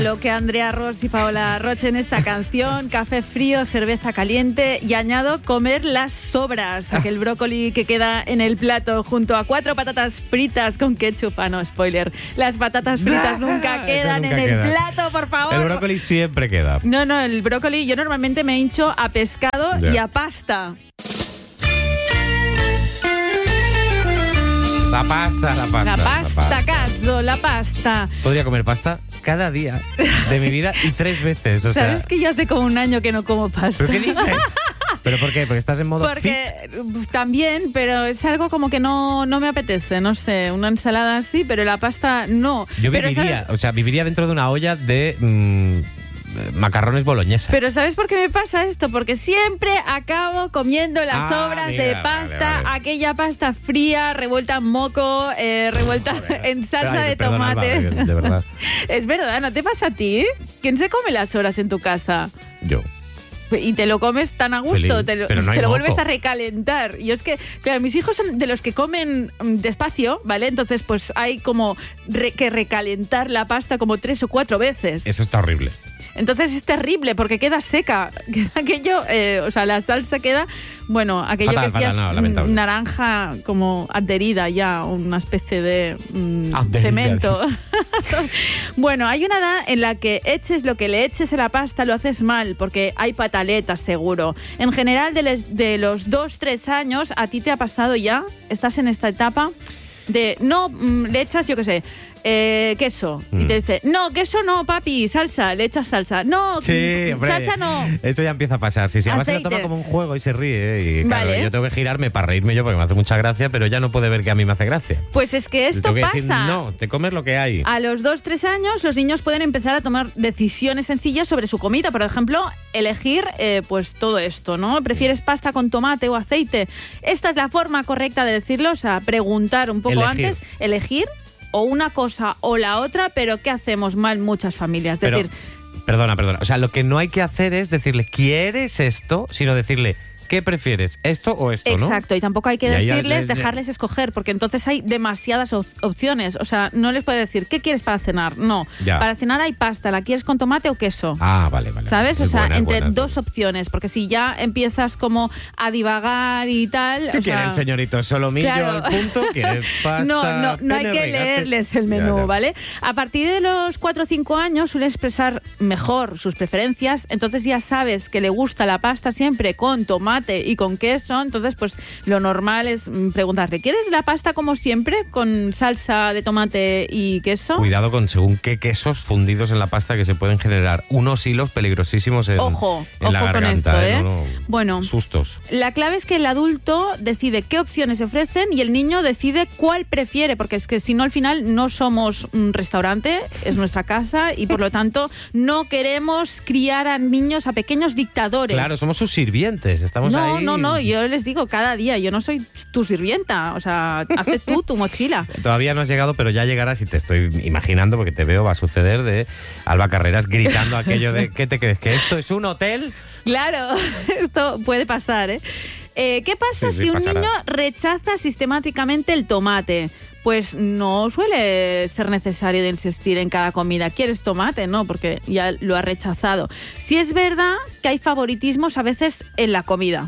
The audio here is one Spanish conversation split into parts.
Lo que Andrea Ross y Paola Roche en esta canción, café frío, cerveza caliente y añado comer las sobras, aquel brócoli que queda en el plato junto a 4 patatas fritas con ketchup. Ah, no, spoiler, las patatas fritas nunca quedan en el plato, por favor. El brócoli siempre queda. No, el brócoli yo normalmente me hincho a pescado y a pasta. La pasta, Cazzo, la pasta. Podría comer pasta cada día de mi vida y 3 veces. O ¿Sabes sea, que ya hace como un año que no como pasta? ¿pero qué dices? ¿Pero por qué? ¿Porque estás en modo fit? También, pero es algo como que no me apetece, no sé, una ensalada sí, pero la pasta no. Yo pero viviría dentro de una olla de macarrones boloñesa. Pero ¿sabes por qué me pasa esto? Porque siempre acabo comiendo las sobras de pasta, vale. Aquella pasta fría, revuelta en moco, revuelta en salsa de tomate. Alba, de verdad. Es verdad, ¿no te pasa a ti? ¿Quién se come las sobras en tu casa? Yo. Y te lo comes tan a gusto, Feliz, te no lo vuelves a recalentar. Y es que, claro, mis hijos son de los que comen despacio, ¿vale? Entonces, pues hay como que recalentar la pasta como 3 o 4 veces. Eso está horrible. Entonces es terrible porque queda seca. Queda aquello, o sea, la salsa queda, bueno, aquello fatal, que ya es naranja como adherida ya, una especie de cemento. Bueno, hay una edad en la que eches lo que le eches a la pasta lo haces mal, porque hay pataletas seguro. En general, de los 2-3 años, ¿a ti te ha pasado ya? ¿Estás en esta etapa de no le echas, yo qué sé, queso? Y te dice, no, queso no, papi, salsa, le echas salsa. No, sí, hombre, salsa no. Eso ya empieza a pasar. Sí, además se lo toma como un juego y se ríe. Y claro, vale. Yo tengo que girarme para reírme yo porque me hace mucha gracia, pero ya no puede ver que a mí me hace gracia. Pues es que esto pasa. Decir, no, te comes lo que hay. A los 2-3 años los niños pueden empezar a tomar decisiones sencillas sobre su comida. Por ejemplo, elegir pues todo esto, ¿no? ¿Prefieres pasta con tomate o aceite? Esta es la forma correcta de decirlo, o sea, preguntar un poco antes, elegir o una cosa o la otra, pero ¿qué hacemos mal muchas familias? Decir, perdona. O sea, lo que no hay que hacer es decirle, ¿quieres esto? Sino decirle, ¿qué prefieres? ¿Esto o esto? Exacto, ¿no? Y tampoco hay que decirles, dejarles escoger, porque entonces hay demasiadas opciones. O sea, no les puede decir, ¿qué quieres para cenar? No. Ya. Para cenar hay pasta, ¿la quieres con tomate o queso? Ah, vale. ¿Sabes? O sea, entre buena. 2 opciones, porque si ya empiezas como a divagar y tal... ¿Qué quiere el señorito? ¿Solomillo al punto? ¿Quiere pasta? No hay que leerles el menú, ya. ¿vale? A partir de los 4 o 5 años suele expresar mejor sus preferencias, entonces ya sabes que le gusta la pasta siempre con tomate y con queso, entonces pues lo normal es preguntarle, ¿quieres la pasta como siempre con salsa de tomate y queso? Cuidado con según qué quesos fundidos en la pasta, que se pueden generar unos hilos peligrosísimos en la garganta. Con esto, ¿eh? Bueno, sustos. La clave es que el adulto decide qué opciones se ofrecen y el niño decide cuál prefiere, porque es que si no al final no somos un restaurante, es nuestra casa y por lo tanto no queremos criar a niños, a pequeños dictadores. Claro, somos sus sirvientes, estamos ahí. No, yo les digo cada día, yo no soy tu sirvienta, o sea, hazte tú tu mochila. Todavía no has llegado, pero ya llegarás y te estoy imaginando, porque te veo, va a suceder, de Alba Carreras gritando aquello de ¿qué te crees? ¿Que esto es un hotel? Claro, esto puede pasar, ¿eh? ¿Qué pasa si un niño rechaza sistemáticamente el tomate? Pues no suele ser necesario de insistir en cada comida. ¿Quieres tomate? No, porque ya lo ha rechazado. Sí es verdad que hay favoritismos a veces en la comida.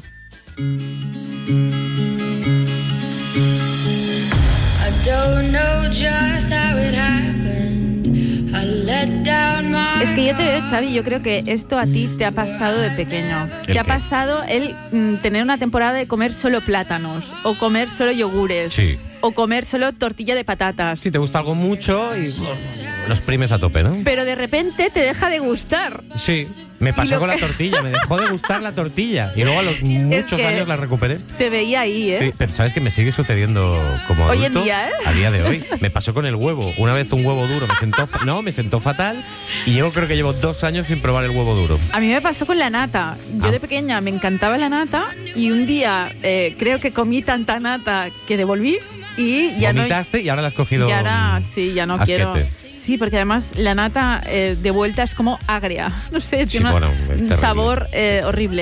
Es que yo te veo, Xavi, yo creo que esto a ti te ha pasado de pequeño. Te ha pasado el tener una temporada de comer solo plátanos o comer solo yogures. Sí. O comer solo tortilla de patatas. Si te gusta algo mucho y los primes a tope, ¿no? Pero de repente te deja de gustar. Sí, me pasó con la tortilla, me dejó de gustar la tortilla y luego a los muchos años la recuperé. Te veía ahí, ¿eh? Sí, pero ¿sabes que me sigue sucediendo como adulto? Hoy en día, ¿eh? A día de hoy. Me pasó con el huevo. Una vez un huevo duro me sentó fatal y yo creo que llevo 2 años sin probar el huevo duro. A mí me pasó con la nata. Yo de pequeña me encantaba la nata y un día creo que comí tanta nata que devolví. Y ya vomitaste y ahora la has cogido. Y ahora sí, ya no asquete. Quiero. Sí, porque además la nata de vuelta es como agria. No sé, tiene un sabor horrible.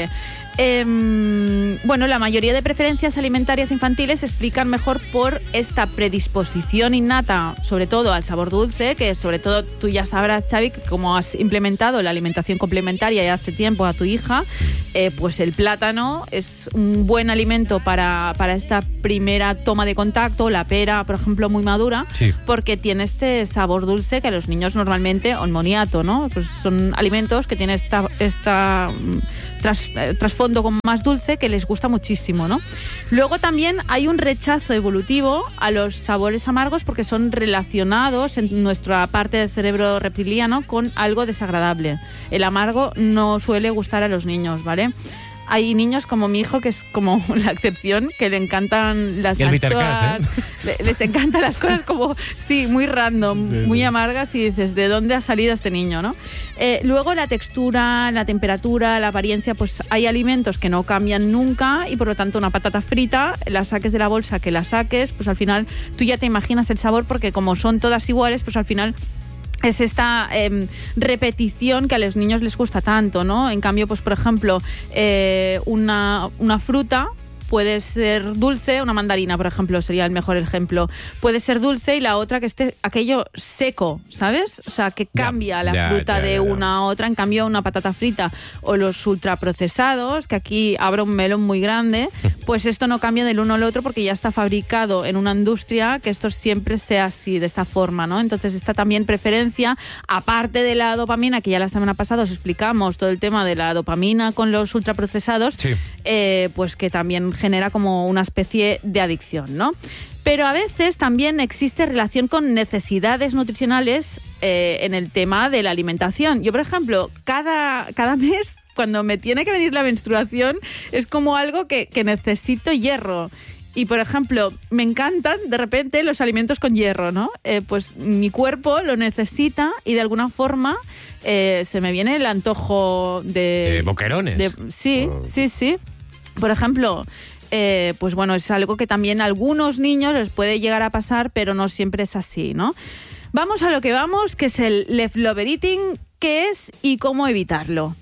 Bueno, la mayoría de preferencias alimentarias infantiles se explican mejor por esta predisposición innata, sobre todo al sabor dulce, que sobre todo tú ya sabrás, Xavi, que como has implementado la alimentación complementaria ya hace tiempo a tu hija, pues el plátano es un buen alimento para esta primera toma de contacto, la pera, por ejemplo, muy madura, sí, porque tiene este sabor dulce que a los niños normalmente, o el moniato, ¿no? Pues son alimentos que tienen esta trasfondo como más dulce que les gusta muchísimo, ¿no? Luego también hay un rechazo evolutivo a los sabores amargos porque son relacionados en nuestra parte del cerebro reptiliano con algo desagradable. El amargo no suele gustar a los niños, ¿vale? Hay niños como mi hijo, que es como la excepción, que le encantan las anchoas, les encantan las cosas como, sí, muy random, sí, muy amargas, y dices, ¿de dónde ha salido este niño, no? Luego la textura, la temperatura, la apariencia, pues hay alimentos que no cambian nunca y por lo tanto una patata frita, la saques de la bolsa que la saques, pues al final tú ya te imaginas el sabor porque como son todas iguales, pues al final es esta repetición que a los niños les gusta tanto, ¿no? En cambio, pues por ejemplo, una fruta puede ser dulce, una mandarina, por ejemplo, sería el mejor ejemplo. Puede ser dulce y la otra que esté aquello seco, ¿sabes? O sea, que cambia la fruta de una a otra. En cambio, una patata frita o los ultraprocesados, que aquí habrá un melón muy grande, pues esto no cambia del uno al otro porque ya está fabricado en una industria que esto siempre sea así, de esta forma, ¿no? Entonces, esta también preferencia, aparte de la dopamina, que ya la semana pasada os explicamos todo el tema de la dopamina con los ultraprocesados, sí, pues que también genera como una especie de adicción, ¿no? Pero a veces también existe relación con necesidades nutricionales en el tema de la alimentación. Yo, por ejemplo, cada mes, cuando me tiene que venir la menstruación, es como algo que necesito hierro. Y, por ejemplo, me encantan de repente los alimentos con hierro, ¿no? Pues mi cuerpo lo necesita y de alguna forma se me viene el antojo de... ¿Boquerones? Sí. Por ejemplo, pues bueno, es algo que también a algunos niños les puede llegar a pasar, pero no siempre es así, ¿no? Vamos a lo que vamos, que es el leftover eating, qué es y cómo evitarlo.